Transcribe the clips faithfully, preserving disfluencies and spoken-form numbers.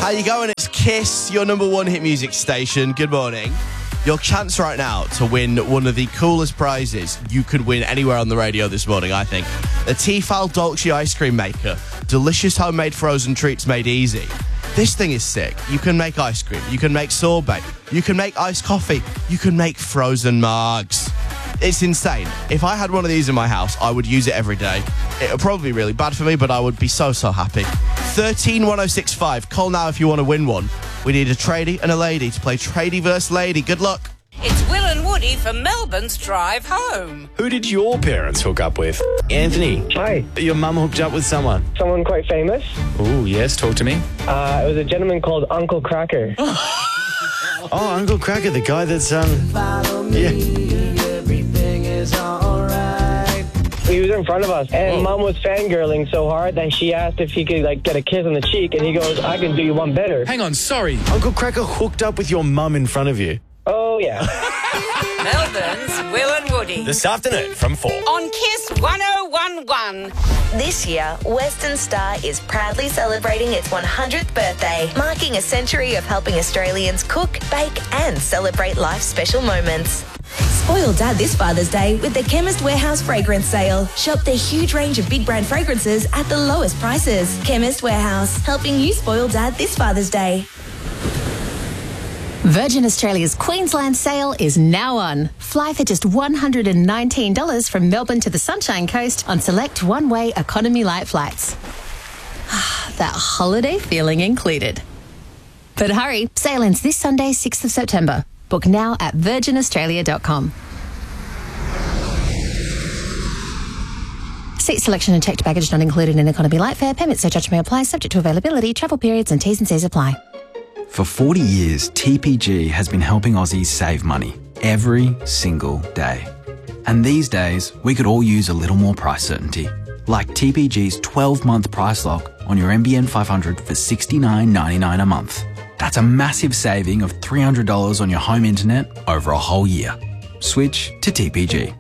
How you going? It's Kiss, your number one hit music station. Good morning. Your chance right now to win one of the coolest prizes you could win anywhere on the radio this morning, I think. A Tefal Dolce ice cream maker. Delicious homemade frozen treats made easy. This thing is sick. You can make ice cream. You can make sorbet. You can make iced coffee. You can make frozen mugs. It's insane. If I had one of these in my house, I would use it every day. It would probably be really bad for me, but I would be so, so happy. thirteen one oh six five. Call now if you want to win one. We need a tradie and a lady to play tradie versus lady. Good luck. It's Will and Woody for Melbourne's Drive Home. Who did your parents hook up with? Anthony. Hi. Your mum hooked up with someone? Someone quite famous. Oh, yes. Talk to me. Uh, it was a gentleman called Uncle Cracker. Oh, Uncle Cracker, the guy that's, um... yeah. He was in front of us, and oh. Mum was fangirling so hard that she asked if he could, like, get a kiss on the cheek, and he goes, I can do you one better. Hang on, sorry. Uncle Cracker hooked up with your mum in front of you? Oh, yeah. Melbourne's Will and Woody. This afternoon from four. On Kiss one oh one one. This year, Western Star is proudly celebrating its one hundredth birthday, marking a century of helping Australians cook, bake and celebrate life's special moments. Spoil Dad this Father's Day with the Chemist Warehouse Fragrance Sale. Shop the huge range of big brand fragrances at the lowest prices. Chemist Warehouse, helping you spoil Dad this Father's Day. Virgin Australia's Queensland sale is now on. Fly for just one hundred nineteen dollars from Melbourne to the Sunshine Coast on select one-way economy light flights. That holiday feeling included. But hurry, sale ends this Sunday, sixth of September. Book now at virgin australia dot com. Seat selection and checked baggage not included in economy light fare. Permit surcharge may apply, subject to availability, travel periods and T's and C's apply. For forty years, T P G has been helping Aussies save money every single day. And these days, we could all use a little more price certainty. Like T P G's twelve-month price lock on your N B N five hundred for sixty-nine ninety-nine a month. That's a massive saving of three hundred dollars on your home internet over a whole year. Switch to T P G.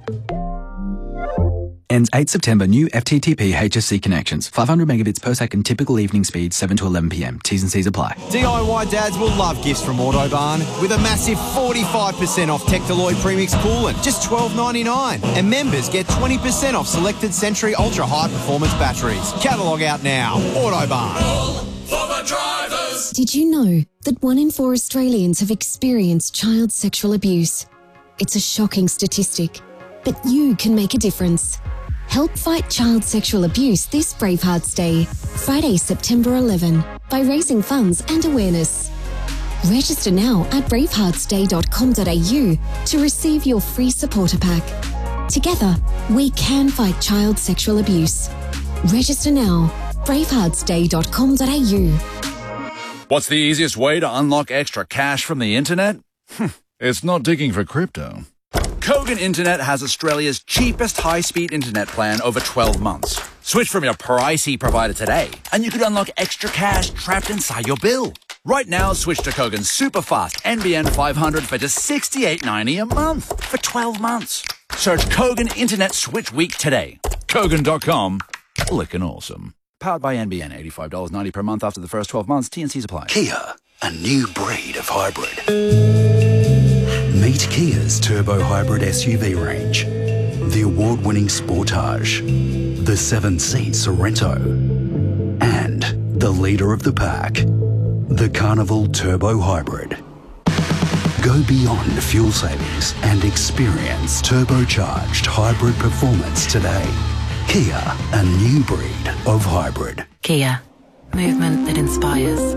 Ends eighth of September. New F T T P H S C connections. five hundred megabits per second. Typical evening speed seven to eleven p m. T's and C's apply. D I Y dads will love gifts from Autobarn with a massive forty-five percent off Tectaloid Premix coolant, just twelve ninety-nine. And members get twenty percent off selected Century Ultra High Performance batteries. Catalogue out now. Autobarn. For the drivers. Did you know that one in four Australians have experienced child sexual abuse? It's a shocking statistic, but you can make a difference. Help fight child sexual abuse this Bravehearts Day, Friday, September eleventh, by raising funds and awareness. Register now at bravehearts day dot com dot a u to receive your free supporter pack. Together, we can fight child sexual abuse. Register now, bravehearts day dot com dot a u. What's the easiest way to unlock extra cash from the internet? It's not digging for crypto. Kogan Internet has Australia's cheapest high-speed internet plan over twelve months. Switch from your pricey provider today, and you could unlock extra cash trapped inside your bill. Right now, switch to Kogan's super-fast N B N five hundred for just sixty-eight ninety a month for twelve months. Search Kogan Internet Switch Week today. Kogan dot com. Lickin' awesome. Powered by N B N, eighty-five ninety per month after the first twelve months. T and C's apply. Kia, a new breed of hybrid. Meet Kia's turbo hybrid S U V range. The award-winning Sportage, the seven-seat Sorento, and the leader of the pack, the Carnival Turbo Hybrid. Go beyond fuel savings and experience turbocharged hybrid performance today. Kia, a new breed of hybrid. Kia, movement that inspires.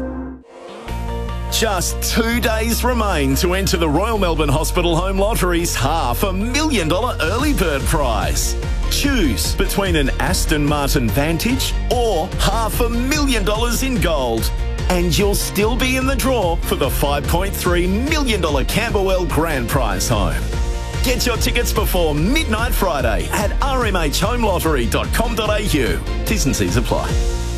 Just two days remain to enter the Royal Melbourne Hospital Home Lottery's half a million dollar early bird prize. Choose between an Aston Martin Vantage or half a million dollars in gold. And you'll still be in the draw for the five point three million dollars Camberwell Grand Prize home. Get your tickets before midnight Friday at r m h home lottery dot com dot a u. T's and C's apply.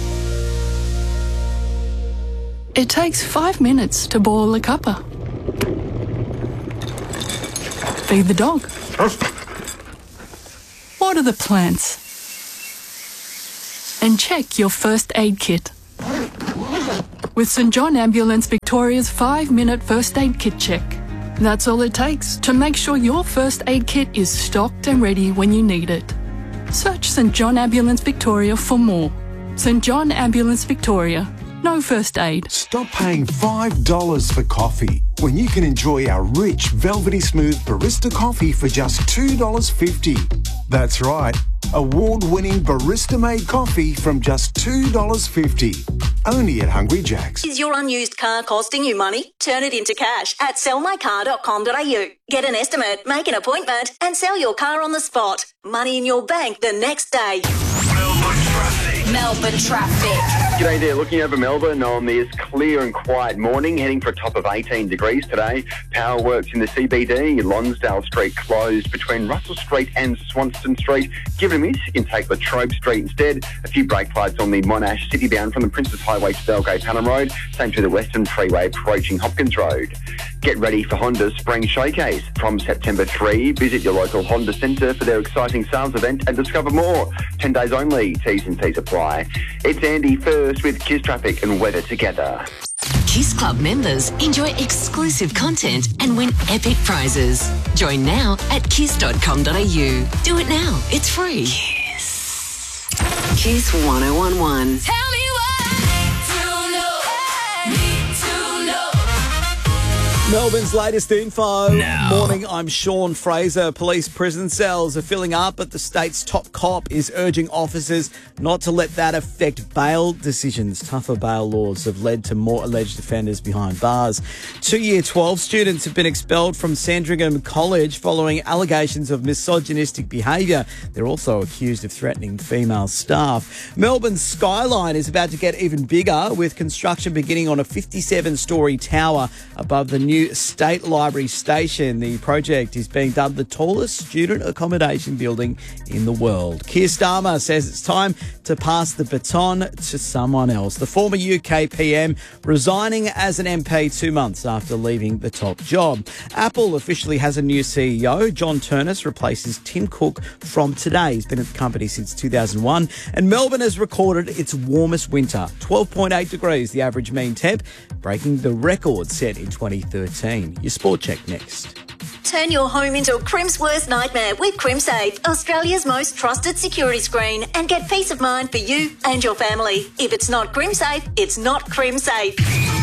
It takes five minutes to boil a cuppa. Feed the dog. Water the plants. And check your first aid kit. with St John Ambulance Victoria's five-minute first aid kit check. That's all it takes to make sure your first aid kit is stocked and ready when you need it. Search St John Ambulance Victoria for more. St John Ambulance Victoria. No first aid. Stop paying five dollars for coffee when you can enjoy our rich, velvety smooth barista coffee for just two dollars fifty. That's right, award-winning barista-made coffee from just two dollars fifty. Only at Hungry Jack's. Is your unused car costing you money? Turn it into cash at sell my car dot com dot a u. Get an estimate, make an appointment and sell your car on the spot. Money in your bank the next day. Melbourne traffic. G'day there, looking over Melbourne on this clear and quiet morning, heading for a top of eighteen degrees today. Power works in the C B D, Lonsdale Street closed between Russell Street and Swanston Street. Given a miss, you can take Latrobe Street instead. A few brake lights on the Monash City bound from the Princess Highway to Belgate Panham Road, same to the Western Freeway approaching Hopkins Road. Get ready for Honda's Spring Showcase. From September third, visit your local Honda Centre for their exciting sales event and discover more. ten days only, T's and C's apply. It's Andy first with Kiss Traffic and weather together. Kiss Club members enjoy exclusive content and win epic prizes. Join now at kiss dot com dot a u. Do it now. It's free. Kiss. Kiss one oh one one. Tell me Melbourne's latest info. Now. Morning, I'm Sean Fraser. Police prison cells are filling up, but the state's top cop is urging officers not to let that affect bail decisions. Tougher bail laws have led to more alleged offenders behind bars. Two Year twelve students have been expelled from Sandringham College following allegations of misogynistic behaviour. They're also accused of threatening female staff. Melbourne's skyline is about to get even bigger, with construction beginning on a fifty-seven storey tower above the new State Library Station. The project is being dubbed the tallest student accommodation building in the world. Keir Starmer says it's time to pass the baton to someone else. The former U K P M resigning as an M P two months after leaving the top job. Apple officially has a new C E O. John Turnus replaces Tim Cook from today. He's been at the company since two thousand one. And Melbourne has recorded its warmest winter, twelve point eight degrees, the average mean temp, breaking the record set in twenty thirteen. Your sport check next. Turn your home into a Crim's worst nightmare with CrimSafe, Australia's most trusted security screen, and get peace of mind for you and your family. If it's not CrimSafe, it's not CrimSafe.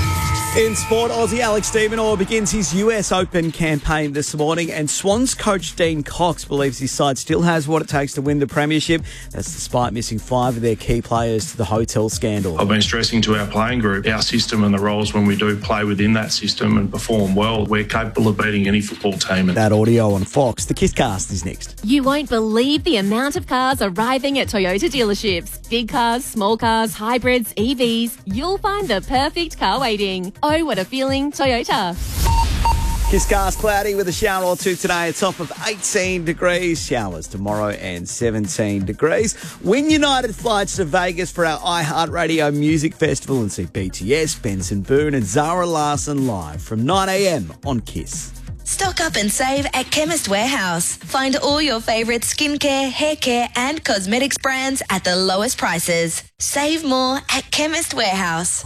In sport, Aussie Alex de Minaur begins his U S Open campaign this morning, and Swans coach Dean Cox believes his side still has what it takes to win the premiership. That's despite missing five of their key players to the hotel scandal. I've been stressing to our playing group, our system and the roles when we do play within that system and perform well, we're capable of beating any football team. That audio on Fox. The Kisscast is next. You won't believe the amount of cars arriving at Toyota dealerships. Big cars, small cars, hybrids, E Vs. You'll find the perfect car waiting. Oh, what a feeling, Toyota. Kisscast cloudy with a shower or two today, a top of eighteen degrees. Showers tomorrow and seventeen degrees. Win United flights to Vegas for our iHeartRadio Music Festival and see B T S, Benson Boone and Zara Larsson live from nine a.m. on Kiss. Stock up and save at Chemist Warehouse. Find all your favourite skincare, hair care and cosmetics brands at the lowest prices. Save more at Chemist Warehouse.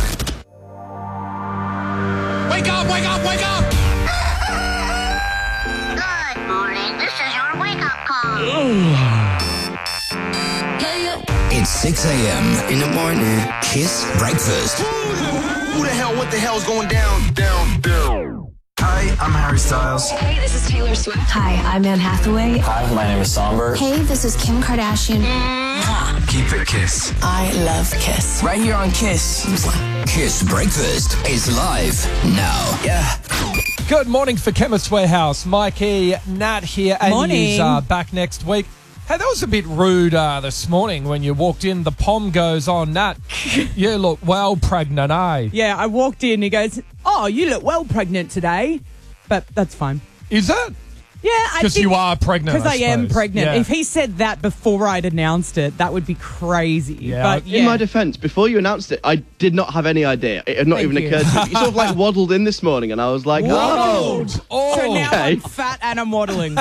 Wake up, wake up, wake up! Good morning. This is your wake-up call. It's six a.m. in the morning. Kiss breakfast. Who the hell, what the hell's going down, down, down? Hi, I'm Harry Styles. Hey, this is Taylor Swift. Hi, I'm Anne Hathaway. Hi, my name is Somber. Hey, this is Kim Kardashian. Keep it Kiss. I love Kiss. Right here on Kiss. Kiss breakfast is live now. Yeah. Good morning for Chemist Warehouse. Mikey, Nat here. Amy Morning. is uh, back next week. Hey, that was a bit rude uh, this morning when you walked in. The pom goes on. Nat, you look well pregnant, eh? Yeah, I walked in. He goes, "Oh, you look well pregnant today," but that's fine. Is it? Yeah, I Because think you are pregnant. because I, am suppose. pregnant. Yeah. If he said that before I'd announced it, that would be crazy. Yeah, but I- yeah. In my defence, before you announced it, I did not have any idea. It had not Thank even you. occurred to me. You sort of like waddled in this morning, and I was like, oh, Waddled. Oh. so now okay. I'm fat and I'm waddling.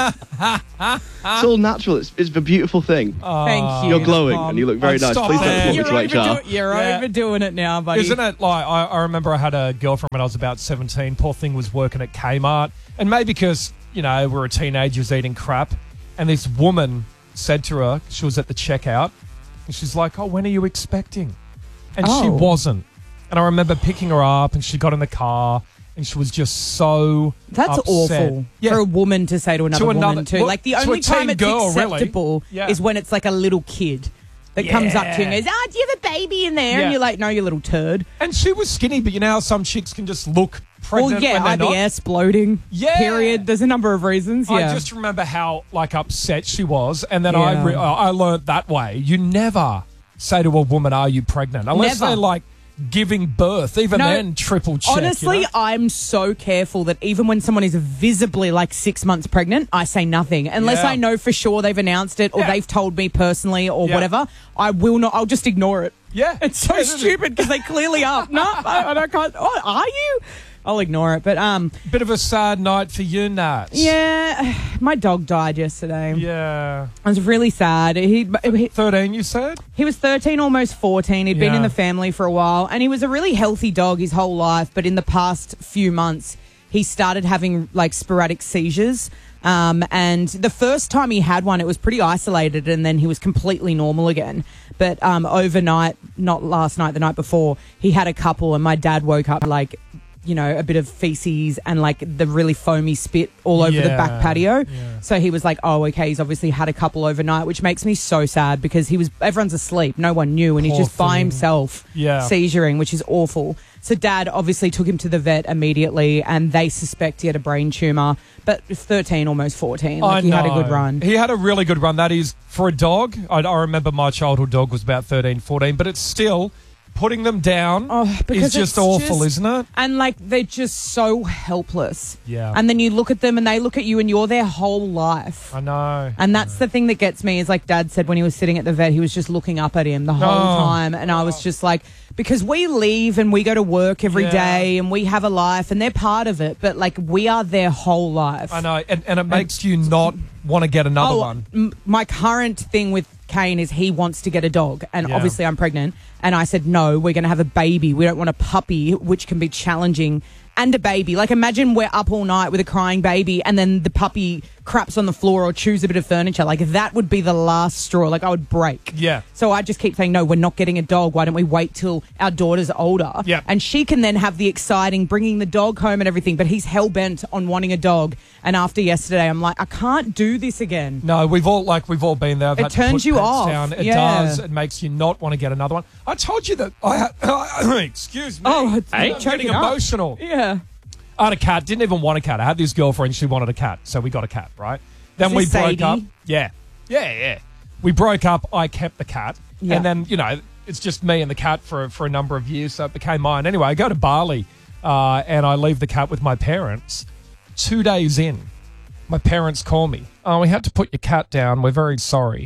It's all natural. It's, it's a beautiful thing. Thank you. You're glowing, Mom. and you look very Oh, nice. stop Please don't there. report me You're, to H R. overdo- you're Yeah. overdoing it now, buddy. Isn't it like I, I remember I had a girlfriend when I was about seventeen. Poor thing was working at Kmart, and maybe because you know we were teenagers eating crap, and this woman said to her, she was at the checkout, and she's like, "Oh, when are you expecting?" And she Oh. wasn't. And I remember picking her up, and she got in the car, and she was just so That's upset. awful Yeah. for a woman to say to another To woman another- too. well, like the to a only time teen it's girl, really. acceptable Yeah. is when it's like a little kid that comes up to you and Yeah. goes, "Ah, do you have a baby in there?" Yeah. And you're like, "No, you little turd." And she was skinny, but you know how some chicks can just look pregnant Well, yeah, when I they're B not? S, bloating. Yeah. Period. There's a number of reasons. Yeah. I just remember how like upset she was, and then Yeah. I re- I learned that way. You never say to a woman, "Are you pregnant?" Unless Never. they're like giving birth. Even No, then, triple check. Honestly, you know? I'm so careful that even when someone is visibly like six months pregnant, I say nothing unless Yeah. I know for sure they've announced it or Yeah. they've told me personally or Yeah. whatever. I will not. I'll just ignore it. Yeah, It's so Yeah, isn't it? stupid because they clearly are. No, I, I can't. Oh, are you? I'll ignore it. But um, Bit of a sad night for you, Nat. yeah, my dog died yesterday. Yeah. I was really sad. He, he Thirteen, you said? He was thirteen, almost fourteen. He'd been Yeah. in the family for a while, and he was a really healthy dog his whole life. But in the past few months, he started having like sporadic seizures. Um, and the first time he had one, it was pretty isolated, and then he was completely normal again. But um, overnight, not last night, the night before, he had a couple, and my dad woke up like, you know, a bit of feces and like the really foamy spit all over the Yeah, back patio. yeah. So he was like, oh, okay, he's obviously had a couple overnight, which makes me so sad because he was, everyone's asleep. No one knew. And he's Poor just by thing. himself Yeah. seizuring, which is awful. So dad obviously took him to the vet immediately and they suspect he had a brain tumor, but thirteen, almost fourteen. Like I he had a good know. run. He had a really good run. That is, for a dog, I, I remember my childhood dog was about thirteen, fourteen, but it's still, putting them down Oh, because is just it's awful, just- isn't it? And like they're just so helpless. Yeah. And then you look at them and they look at you and you're their whole life. I know. And that's the thing that gets me is like Dad said when he was sitting at the vet, he was just looking up at him the whole Oh. time. And I was just like, because we leave and we go to work every Yeah. day and we have a life and they're part of it, but like we are their whole life. I know, and, and it makes you not want to get another Oh, one. m- my current thing with Kane is he wants to get a dog, and Yeah. obviously I'm pregnant. And I said, no, we're going to have a baby. We don't want a puppy, which can be challenging, and a baby. Like imagine we're up all night with a crying baby, and then the puppy craps on the floor or chews a bit of furniture. Like that would be the last straw. Like I would break. Yeah. So I just keep saying, no, we're not getting a dog. Why don't we wait till our daughter's older? Yeah. And she can then have the exciting bringing the dog home and everything. But he's hell bent on wanting a dog. And after yesterday, I'm like, I can't do this again. No, we've all like we've all been there. I've It had to turns put you pets off. Down. It Yeah. does. It makes you not want to get another one. I told you that I had. Excuse me. Oh, it's I'm choking getting up. emotional. Yeah. I had a cat. Didn't even want a cat. I had this girlfriend. She wanted a cat, so we got a cat. Right. Then Is we this broke Sadie? up. Yeah. Yeah. Yeah. We broke up. I kept the cat, Yeah. and then you know it's just me and the cat for for a number of years, so it became mine. Anyway, I go to Bali, uh, and I leave the cat with my parents. Two days in, my parents call me. Oh, we had to put your cat down. We're very sorry.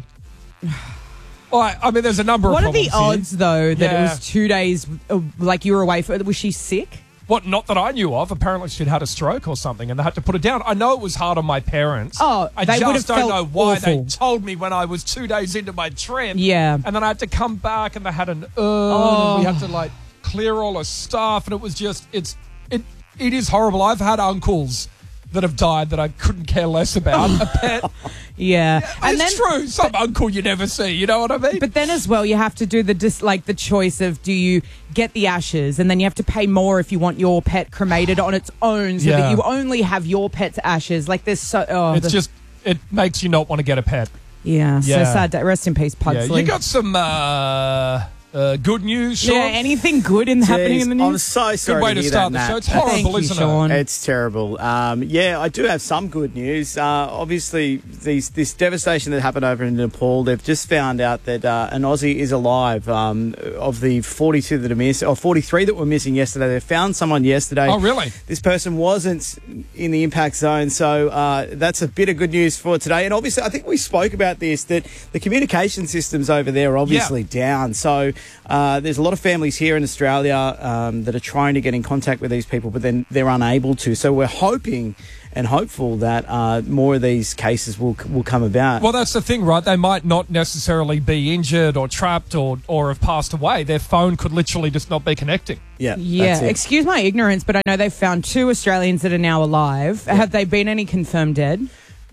Well, I, I mean, there's a number What of are the problems here. odds, though, that Yeah. it was two days, uh, like you were away for? Was she sick? What? Not that I knew of. Apparently, she'd had a stroke or something, and they had to put her down. I know it was hard on my parents. Oh, I they just would have don't felt know why awful. they told me when I was two days into my trip. Yeah. and then I had to come back, and they had an urn, Oh. and we had to like clear all her stuff, and it was just it's it it is horrible. I've had uncles that have died that I couldn't care less about. A pet. Yeah, and it's then true. Some uncle you never see. You know what I mean? but then as well, you have to do the dis, like the choice of do you get the ashes, and then you have to pay more if you want your pet cremated on its own, so Yeah. that you only have your pet's ashes. Like there's so oh, it's the- just it makes you not want to get a pet. yeah, Yeah. so sad. Day. Rest in peace, Yeah, Pugsley. you got some uh, Uh, good news, Sean? Yeah, anything good in happening in the news? I'm so sorry Good way to to hear start that, the show. Nat. It's horrible, Thank you, isn't Sean. it? It's terrible. Um, yeah, I do have some good news. Uh, obviously, these, this devastation that happened over in Nepal, they've just found out that uh, an Aussie is alive. Um, of the forty-two that are missing, or forty-three that were missing yesterday, they found someone yesterday. Oh, really? This person wasn't in the impact zone, so uh, that's a bit of good news for today. And obviously, I think we spoke about this, that the communication systems over there are obviously Yeah. down. So uh, there's a lot of families here in Australia um, that are trying to get in contact with these people, but then they're unable to. So we're hoping and hopeful that uh, more of these cases will will come about. Well, that's the thing, right? They might not necessarily be injured or trapped or, or have passed away. Their phone could literally just not be connecting. Yeah, Yeah, that's it. excuse my ignorance, but I know they've found two Australians that are now alive. Have they been any confirmed dead?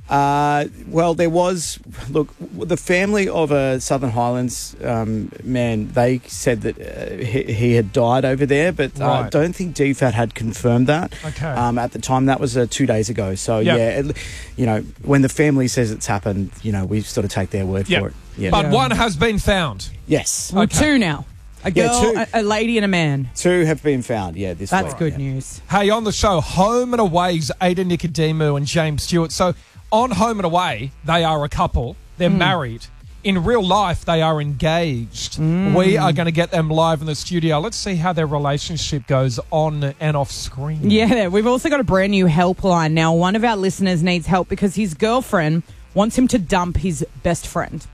Uh, well, there was, look, the family of a Southern Highlands um, man, they said that uh, he, he had died over there, but I uh, Right. don't think D FAT had confirmed that. Okay. Um, at the time, that was uh, two days ago. So, Yeah. yeah, it, you know, when the family says it's happened, you know, we sort of take their word Yeah. for it. Yeah. But one has been found. Yes. Well, Okay. two now. A Yeah, girl, two. a, a lady, and a man. Two have been found, yeah, this That's week. good yeah. news. Hey, on the show, Home and Away's Ada Nicodemu and James Stewart. So on Home and Away, they are a couple. They're Mm. married. In real life, they are engaged. Mm. We are going to get them live in the studio. Let's see how their relationship goes on and off screen. Yeah, we've also got a brand new helpline. Now, one of our listeners needs help because his girlfriend wants him to dump his best friend.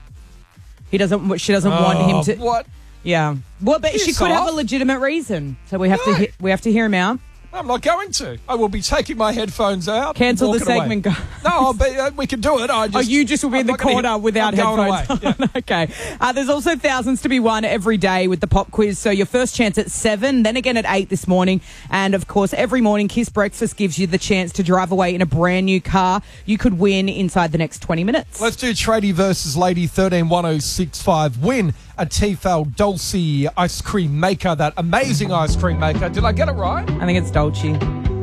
He doesn't. She doesn't want him Oh, to. What? Yeah. Well, but she Piss could have off. a legitimate reason. So we have No. to. He- we have to hear him out. I'm not going to. I will be taking my headphones out. Cancel the walking away. segment. Go- No, I'll be, uh, we can do it. I just, oh, you just will be I'm in the not gonna- corner without I'm going headphones away. on. Okay. Uh, there's also thousands to be won every day with the pop quiz. So your first chance at seven, then again at eight this morning. And of course, every morning, Kiss Breakfast gives you the chance to drive away in a brand new car. You could win inside the next twenty minutes. Let's do Tradie versus Lady thirteen one oh six five. Win a Tefal Dulce ice cream maker, that amazing ice cream maker. Did I get it right? I think it's Dolce.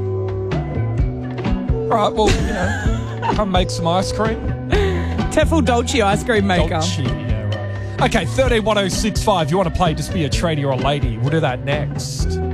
All right, well, you know, come make some ice cream. Tefal Dolce ice cream maker. Dolce, yeah, right. Okay, thirteen one oh six five. You want to play Just Be a Tradie or a Lady? We'll do that next.